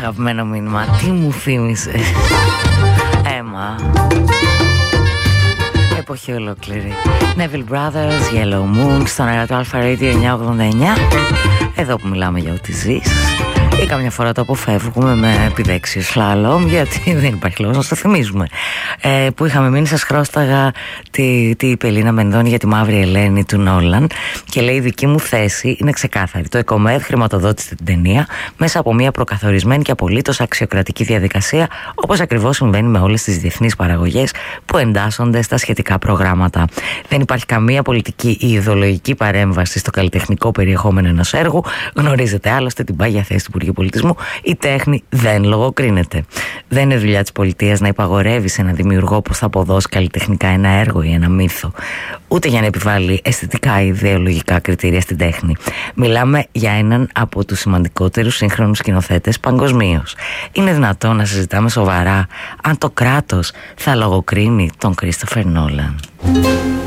αγαπημένο μήνυμα. Τι μου θύμισε. Έμα. Εποχή ολόκληρη. Neville Brothers, Yellow Moon, στον αέρα του Alpha Radio 989. Εδώ που μιλάμε για ό,τι ζεις. Ή καμιά φορά το αποφεύγουμε με επιδέξιο σλάλομ, γιατί δεν υπάρχει λόγος να το θυμίζουμε. Που είχαμε μείνει, σας χρώσταγα τι είπε η Ελίνα Μενδώνη για τη Μαύρη Ελένη του Νόλαν. Και λέει: η δική μου θέση είναι ξεκάθαρη. Το ΕΚΟΜΕΔ χρηματοδότησε την ταινία μέσα από μια προκαθορισμένη και απολύτως αξιοκρατική διαδικασία, όπως ακριβώς συμβαίνει με όλες τις διεθνείς παραγωγές που εντάσσονται στα σχετικά προγράμματα. Δεν υπάρχει καμία πολιτική ή ιδεολογική παρέμβαση στο καλλιτεχνικό περιεχόμενο ενός έργου. Γνωρίζετε άλλωστε την πάγια θέση του Υπουργείου Πολιτισμού. Η τέχνη δεν λογοκρίνεται. Δεν είναι δουλειά της πολιτείας να υπαγορεύει σε έναν δημιουργό πως θα αποδώσει καλλιτεχνικά ένα έργο ή ένα μύθο, ούτε για να επιβάλλει αισθητικά ή ιδεολογικά κριτήρια στην τέχνη. Μιλάμε για έναν από τους σημαντικότερους σύγχρονους σκηνοθέτες παγκοσμίως. Είναι δυνατόν να συζητάμε σοβαρά αν το κράτος θα λογοκρίνει τον Κρίστοφερ Νόλαν?